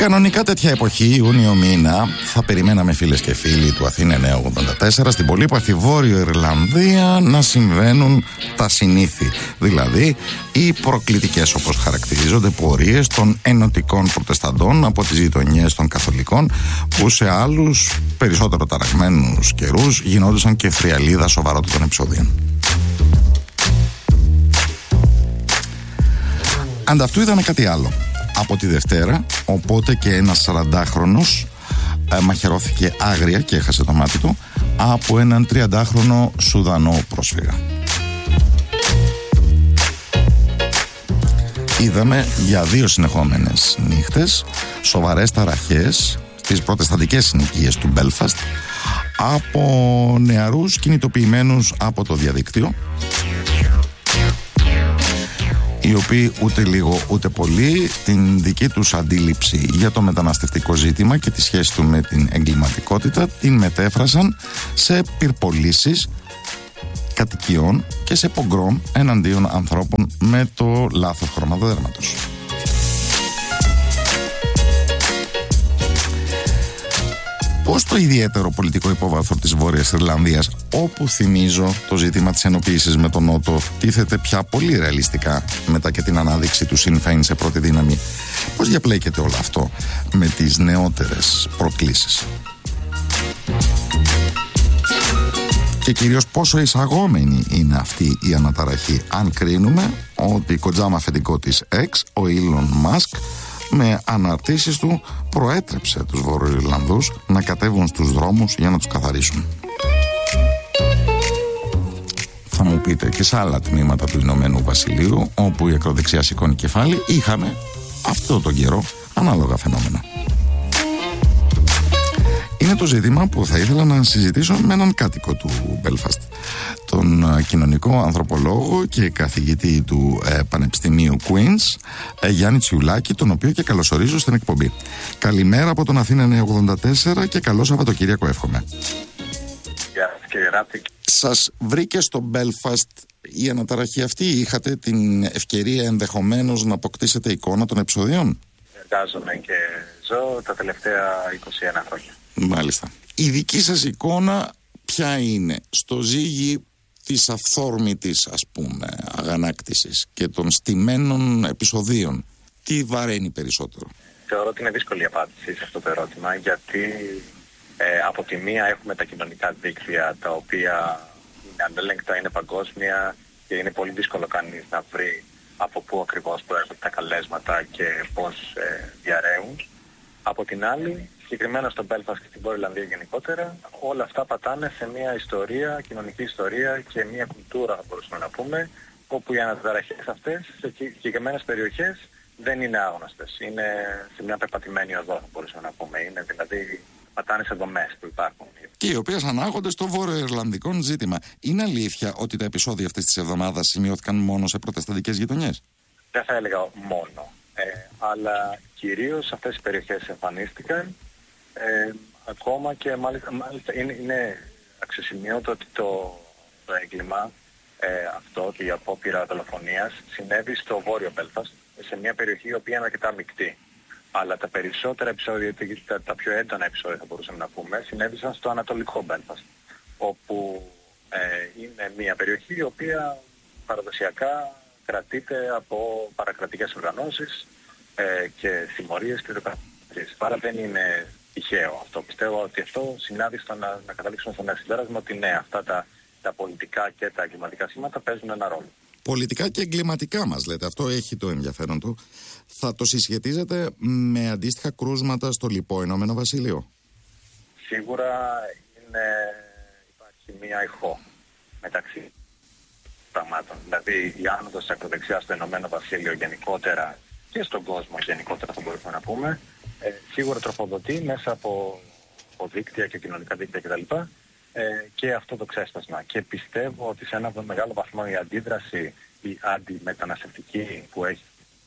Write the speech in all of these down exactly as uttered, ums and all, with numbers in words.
Κανονικά τέτοια εποχή, Ιούνιο μήνα, θα περιμέναμε φίλες και φίλοι του Αθήνα εννιακόσια ογδόντα τέσσερα στην πολύπαθη Βόρειο Ιρλανδία να συμβαίνουν τα συνήθη. Δηλαδή οι προκλητικές, όπως χαρακτηρίζονται, πορείες των ενωτικών προτεσταντών από τις γειτονιές των καθολικών, που σε άλλους περισσότερο ταραγμένους καιρούς γινόντουσαν και φριαλίδα σοβαρότητων επεισοδίων. Ανταυτού είδαμε κάτι άλλο. Από τη Δευτέρα, οπότε και ένας σαραντάχρονος ε, μαχαιρώθηκε άγρια και έχασε το μάτι του από έναν τριαντάχρονο Σουδανό πρόσφυγα. Είδαμε για δύο συνεχόμενες νύχτες σοβαρές ταραχές στις προτεσταντικές συνοικίες του Μπέλφαστ από νεαρούς κινητοποιημένους από το διαδίκτυο, οι οποίοι ούτε λίγο ούτε πολύ την δική τους αντίληψη για το μεταναστευτικό ζήτημα και τη σχέση του με την εγκληματικότητα την μετέφρασαν σε πυρπολίσεις κατοικιών και σε πογκρόμ εναντίον ανθρώπων με το λάθος χρωματοδέρματος. Πώς το ιδιαίτερο πολιτικό υπόβαθρο της Βόρειας Ιρλανδίας, όπου θυμίζω το ζήτημα της ενοποίησης με τον Νότο τίθεται πια πολύ ρεαλιστικά μετά και την ανάδειξη του Sinn Féin σε πρώτη δύναμη, πώς διαπλέκεται όλο αυτό με τις νεότερες προκλήσεις? Και κυρίως πόσο εισαγόμενη είναι αυτή η αναταραχή, αν κρίνουμε ότι κοντζάμα αφεντικό της X, ο Elon Musk, με αναρτήσεις του προέτρεψε τους Βορειοϊρλανδούς να κατέβουν στους δρόμους για να τους καθαρίσουν. Θα μου πείτε, και σε άλλα τμήματα του Ηνωμένου Βασιλείου, όπου η ακροδεξιά σηκώνει κεφάλι, είχαμε αυτό τον καιρό ανάλογα φαινόμενα. Είναι το ζήτημα που θα ήθελα να συζητήσω με έναν κάτοικο του Belfast, τον κοινωνικό ανθρωπολόγο και καθηγητή του ε, Πανεπιστημίου Queen's, ε, Γιάννη Τσιουλάκη, τον οποίο και καλωσορίζω στην εκπομπή. Καλημέρα από τον Αθήνα εννιακόσια ογδόντα τέσσερα και καλό Σαββατοκύριακο εύχομαι. Γεια σας κύριε Ράπτη. Σας βρήκε στο Belfast η αναταραχή αυτή? Είχατε την ευκαιρία ενδεχομένως να αποκτήσετε εικόνα των επεισοδίων? Εργάζομαι και ζω τα τελευταία είκοσι ένα χρόνια. Μάλιστα. Η δική σας εικόνα ποια είναι στο ζύγι της αυθόρμητης, ας πούμε, αγανάκτησης και των στημένων επεισοδίων? Τι βαραίνει περισσότερο? Θεωρώ ότι είναι δύσκολη η απάντηση σε αυτό το ερώτημα, γιατί ε, από τη μία έχουμε τα κοινωνικά δίκτυα, τα οποία είναι ανέλεγκτα, είναι παγκόσμια και είναι πολύ δύσκολο κανείς να βρει από πού ακριβώς προέρχονται τα καλέσματα και πώς ε, διαρρέουν. Από την άλλη, συγκεκριμένα στο Belfast και στην Βόρεια Ιρλανδία γενικότερα, όλα αυτά πατάνε σε μια ιστορία, κοινωνική ιστορία και μια κουλτούρα, θα μπορούσαμε να πούμε, όπου οι αναταραχές αυτές σε συγκεκριμένες περιοχές δεν είναι άγνωστες. Είναι σε μια πεπατημένη οδό, θα μπορούσαμε να πούμε. Είναι δηλαδή πατάνε σε δομές που υπάρχουν. Και οι οποίες ανάγονται στο βόρειο-ιρλανδικό ζήτημα. Είναι αλήθεια ότι τα επεισόδια αυτής της εβδομάδας σημειώθηκαν μόνο σε προτεσταντικές γειτονιές? Δεν θα έλεγα μόνο, ε, αλλά κυρίως αυτές οι περιοχές εμφανίστηκαν. Ε, ακόμα και μάλιστα, μάλιστα είναι, είναι αξιοσημείωτο ότι το, το έγκλημα ε, αυτό και η απόπειρα δολοφονίας συνέβη στο βόρειο Belfast, σε μια περιοχή η οποία είναι αρκετά μεικτή. Αλλά τα περισσότερα επεισόδια, τα, τα πιο έντονα επεισόδια θα μπορούσαμε να πούμε, συνέβησαν στο ανατολικό Belfast, όπου ε, είναι μια περιοχή η οποία παραδοσιακά κρατείται από παρακρατικές οργανώσεις ε, και συμμορίες και το καθεξής. Άρα δεν είναι τυχαίο αυτό. Πιστεύω ότι αυτό συνάδει στο να, να καταλήξουμε σε ένα συμπέρασμα ότι ναι, αυτά τα, τα πολιτικά και τα εγκληματικά σχήματα παίζουν ένα ρόλο. Πολιτικά και εγκληματικά μας λέτε, αυτό έχει το ενδιαφέρον του. Θα το συσχετίζετε με αντίστοιχα κρούσματα στο λοιπό Ηνωμένο Βασίλειο? Σίγουρα είναι, υπάρχει μία ηχό μεταξύ πραγμάτων. Δηλαδή η άνοδος της ακροδεξιάς στο Ηνωμένο Βασίλειο γενικότερα και στον κόσμο γενικότερα θα μπορούμε να πούμε, ε, σίγουρα τροφοδοτεί μέσα από, από δίκτυα και κοινωνικά δίκτυα κτλ. Ε, και αυτό το ξέσπασμα. Και πιστεύω ότι σε ένα μεγάλο βαθμό η αντίδραση, η αντιμεταναστευτική που έχει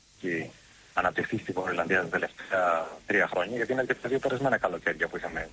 αναπτυχθεί στη Βόρεια Ιρλανδία τα τελευταία τρία χρόνια, γιατί είναι και τα δύο περασμένα καλοκαίρια που είχαμε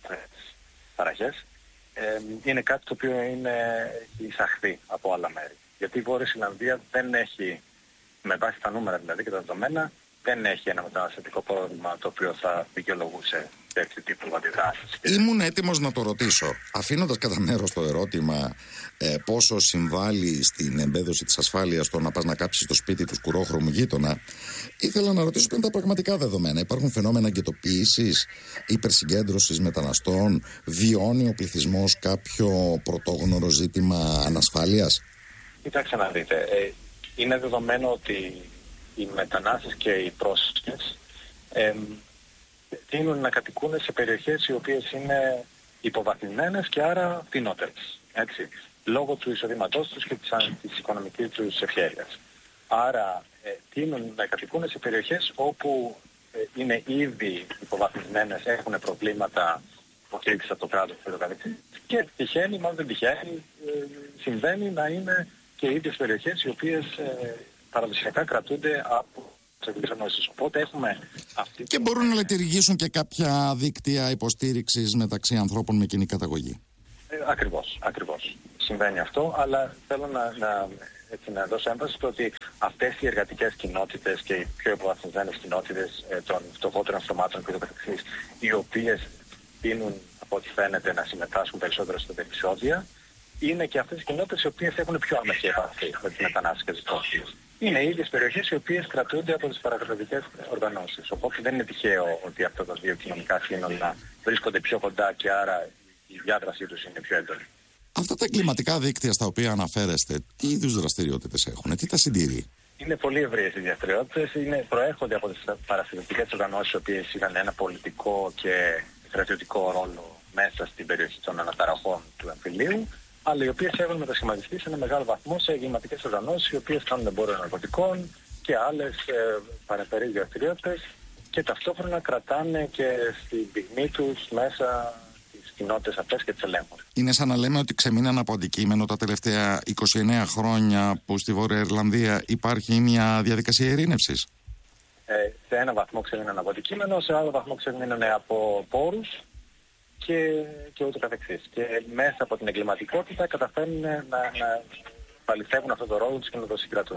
ταραχές, ε, είναι κάτι το οποίο είναι, έχει εισαχθεί από άλλα μέρη. Γιατί η Βόρεια Ιρλανδία δεν έχει, με βάση τα νούμερα δηλαδή και τα δεδομένα, δεν έχει ένα μεταναστευτικό πρόβλημα το οποίο θα δικαιολογούσε τέτοιου τύπου αντιδράσεις. Ήμουν έτοιμος να το ρωτήσω, αφήνοντας κατά μέρος το ερώτημα ε, πόσο συμβάλλει στην εμπέδωση της ασφάλειας το να πας να κάψεις το σπίτι του σκουρόχρωμου γείτονα. Ήθελα να ρωτήσω ποια είναι τα πραγματικά δεδομένα. Υπάρχουν φαινόμενα γκετοποίησης, υπερσυγκέντρωσης μεταναστών, βιώνει ο πληθυσμός κάποιο πρωτόγνωρο ζήτημα ανασφάλειας? Κοιτάξτε να δείτε, ε, είναι δεδομένο ότι οι μετανάστες και οι πρόσφυγες ε, τείνουν να κατοικούν σε περιοχές οι οποίες είναι υποβαθμισμένες και άρα φθηνότερες, έτσι, λόγω του εισοδήματός τους και της, της οικονομικής τους ευχέρειας. Άρα ε, τείνουν να κατοικούν σε περιοχές όπου ε, είναι ήδη υποβαθμισμένες, έχουν προβλήματα υποστήριξης από το κράτος και το καθεξής, και τυχαίνει, μάλλον δεν τυχαίνει, ε, συμβαίνει να είναι και οι ίδιες περιοχές οι οποίες ε, παραδοσιακά κρατούνται από τις εγκλησονώσεις. Οπότε έχουμε αυτή... Και μπορούν να λειτουργήσουν και κάποια δίκτυα υποστήριξης μεταξύ ανθρώπων με κοινή καταγωγή. Ε, ακριβώς, ακριβώς. Συμβαίνει αυτό, αλλά θέλω να, να, έτσι, να δώσω έμφαση στο ότι αυτές οι εργατικές κοινότητες και οι πιο υποβαθμισμένες κοινότητες ε, των φτωχότερων στρωμάτων και το καθεξής, οι οποίες τείνουν από ό,τι φαίνεται να συμμετάσχουν περισσότερο στα επεισόδια, είναι και αυτές οι κοινότητες οι οποίες έχουν πιο άμεση επαφή με τις μετανάστες και τις πρόσφυγες. Είναι οι ίδιες περιοχές οι οποίες κρατούνται από τις παρακρατικές οργανώσεις. Οπότε δεν είναι τυχαίο ότι αυτά τα δύο κοινωνικά σύνολα βρίσκονται πιο κοντά και άρα η διάδρασή τους είναι πιο έντονη. Αυτά τα εγκληματικά δίκτυα στα οποία αναφέρεστε, τι είδους δραστηριότητες έχουν, τι τα συντηρεί? Είναι πολύ ευρείες οι δραστηριότητες. Προέρχονται από τις παραστατικές οργανώσεις οι οποίες είχαν ένα πολιτικό και στρατιωτικό ρόλο μέσα στην περιοχή των αναταραχών του εμφυλίου, αλλά οι οποίες έχουν μετασχηματιστεί σε ένα μεγάλο βαθμό σε εγκληματικές οργανώσεις, οι οποίες κάνουν εμπόριο ναρκωτικών και άλλες ε, παρεμφερείς δραστηριότητες, και ταυτόχρονα κρατάνε και στην πυγμή τους μέσα τις κοινότητες αυτές και τις ελέγχουν. Είναι σαν να λέμε ότι ξεμείναν από αντικείμενο τα τελευταία είκοσι εννέα χρόνια που στη Βόρεια Ιρλανδία υπάρχει μια διαδικασία ειρήνευσης. Ε, σε ένα βαθμό ξεμείναν από αντικείμενο, σε άλλο βαθμό ξεμείναν από πόρους και, και ούτω καθεξής. Και μέσα από την εγκληματικότητα καταφέρνουν να, να παληθεύουν αυτό το ρόλο τους και να το συγκρατούν.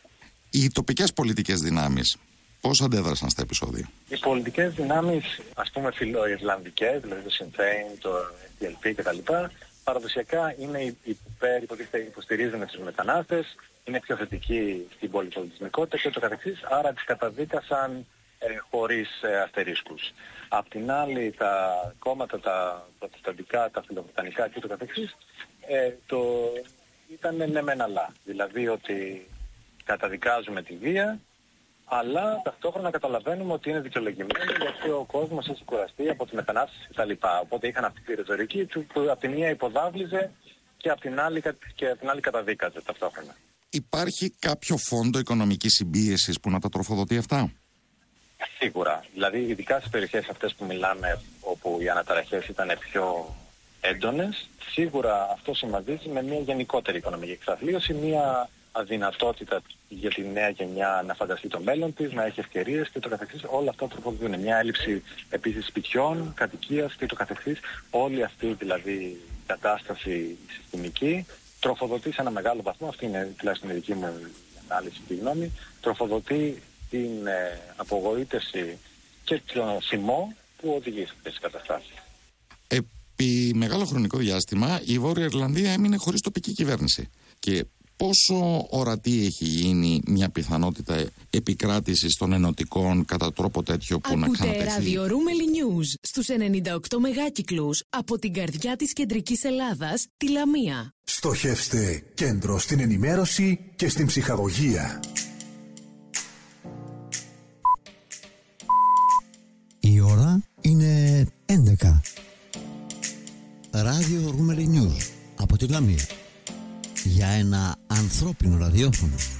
Οι τοπικές πολιτικές δυνάμεις πώς αντέδρασαν στα επεισόδια? Οι πολιτικές δυνάμεις, ας πούμε φιλοϊρλανδικές, δηλαδή το Sinn Féin, το F D L P κτλ., παραδοσιακά είναι υπέρ, υποτίθεται υποστηρίζουν τους μετανάστες, είναι πιο θετικοί στην πολυπολιτισμικότητα και ούτω καθεξής, άρα τις καταδίκασαν ε, χωρίς ε, αστερίσκους. Απ' την άλλη, τα κόμματα, τα προτεσταντικά, τα φιλοβρετανικά και ούτω καθεξής, ε, το ήταν ναι μεν αλλά. Δηλαδή ότι καταδικάζουμε τη βία, αλλά ταυτόχρονα καταλαβαίνουμε ότι είναι δικαιολογημένο γιατί ο κόσμος έχει κουραστεί από τη μετανάστευση κτλ. Οπότε είχαν αυτή τη ρητορική του που από τη μία υποδάβλιζε και από την άλλη, και από την άλλη καταδίκαζε ταυτόχρονα. Υπάρχει κάποιο φόντο οικονομικής συμπίεσης που να τα τροφοδοτεί αυτά? Σίγουρα. Δηλαδή, ειδικά στις περιοχές αυτές που μιλάμε, όπου οι αναταραχές ήταν πιο έντονες, σίγουρα αυτό συμβαδίζει με μια γενικότερη οικονομική εξαθλίωση, μια αδυνατότητα για τη νέα γενιά να φανταστεί το μέλλον της, να έχει ευκαιρίες και το καθεξής. Όλα αυτά τροφοδοτούν. Μια έλλειψη επίσης σπιτιών, κατοικίας και το καθεξής. Όλη αυτή δηλαδή κατάσταση συστημική τροφοδοτεί σε ένα μεγάλο βαθμό, αυτή είναι τουλάχιστον η δική μου ανάλυση και γνώμη, τροφοδοτεί την ε, απογοήτευση και τον σημό που οδηγεί σε αυτές τις καταστάσεις. Επί μεγάλο χρονικό διάστημα η Βόρεια Ιρλανδία έμεινε χωρίς τοπική κυβέρνηση. Και πόσο ορατή έχει γίνει μια πιθανότητα επικράτησης των ενωτικών κατά τρόπο τέτοιο που ακούτε να ξανατεθεί? Ακούτε ραδιορούμελη News στους ενενήντα οκτώ μεγάκυκλους από την καρδιά της κεντρικής Ελλάδας, τη Λαμία. Στοχεύστε κέντρο στην ενημέρωση και στην ψυχαγωγία. Η ώρα είναι έντεκα. Ράδιο Ρούμελη News από τη Λαμία. Για ένα ανθρώπινο ραδιόφωνο.